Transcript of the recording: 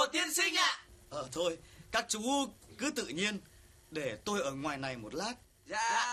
tiên sinh ạ. Thôi, các chú cứ tự nhiên, để tôi ở ngoài này một lát. Dạ.